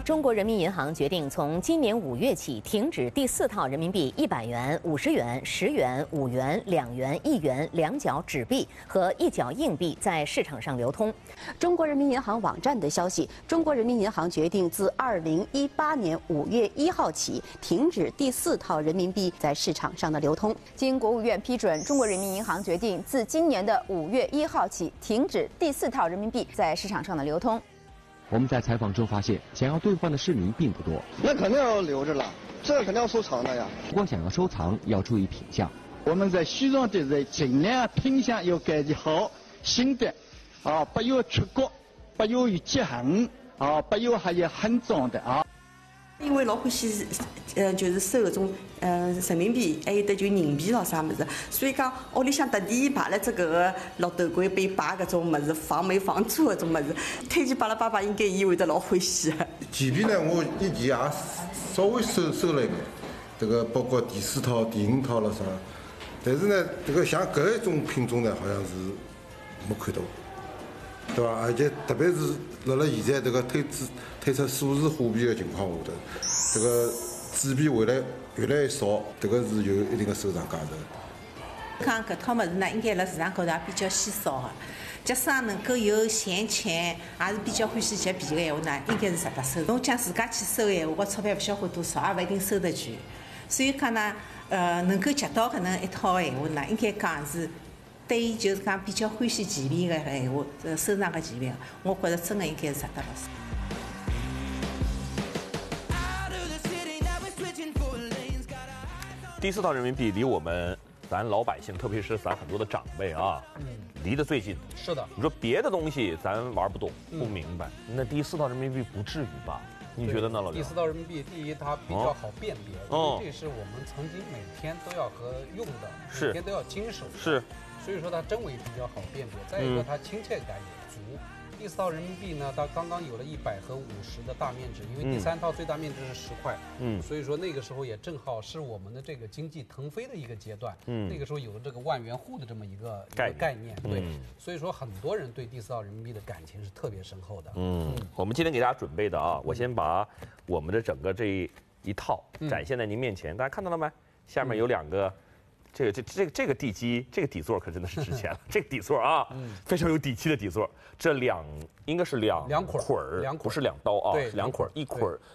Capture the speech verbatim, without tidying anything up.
中国人民银行决定从今年五月起停止第四套人民币一百元、五十元、十元、五元、两元、一元两角纸币和一角硬币在市场上流通。 中国人民银行网站的消息，中国人民银行决定自二零一八年五月一号起停止第四套人民币在市场上的流通。 经国务院批准，中国人民银行决定自今年的五月一号起停止第四套人民币在市场上的流通。 我们在采访中发现，想要兑换的市民并不多。 那肯定要留着了，这肯定要收藏的呀。 不过想要收藏，要注意品相。 我们在虚荣的人尽量品相要改的好，新的，啊，不要出国，不要有结痕，啊，不要还有很脏的啊。 因为老欢喜，呃，就是收搿种呃人民币，还有得就人民币咯啥物事，所以讲屋里向特地摆了只搿个绿豆柜被摆搿种物事，防霉防蛀搿种物事，推荐巴拉爸爸应该伊会得老欢喜的。 钱币呢，我以前也稍微收收了一个，这个包括第四套、第五套了啥，但是呢，这个像搿一种品种呢，好像是没看到。 对吧？而且特别是辣辣现在这个推出推出数字货币的情况下头，这个纸币回来越来越少，这个是有一定的收藏价值。 讲搿套物事呢，应该辣市场高头也比较稀少的。假使能够有闲钱，也是比较欢喜捡币个闲话呢，应该是值得收。侬讲自家去收个闲话，我钞票勿晓得花多少，也勿一定收得全。所以讲呢，呃，能够捡到搿能一套个闲话呢，应该讲是。 对于就是讲比较欢喜钱币个闲话，呃，收藏个钱币，我觉着真个应该是值得了。 第四套人民币离我们咱老百姓，特别是咱很多的长辈啊，嗯，离得最近。 是的。 你说别的东西咱玩不懂、不明白，那第四套人民币不至于吧？ 你觉得呢，老刘？ 第四套人民币，第一，它比较好辨别， 哦、 因为这是我们曾经每天都要和用的， 是每天都要经手的， 是， 所以说它真伪比较好辨别。再一个，它亲切感也足。嗯、第四套人民币呢，它刚刚有了一百和五十的大面值，因为第三套最大面值是十块，嗯，所以说那个时候也正好是我们的这个经济腾飞的一个阶段，嗯，那个时候有了这个万元户的这么一个一个概念，对，嗯、所以说很多人对第四套人民币的感情是特别深厚的。嗯， 嗯我们今天给大家准备的啊，我先把我们的整个这一套展现在您面前，嗯、大家看到了没？下面有两个。嗯 这个这这个这个地基，这个底座可真的是值钱了。这个底座啊，嗯、非常有底气的底座。这两应该是两两捆儿， 两不是两刀啊，是两捆儿，一捆儿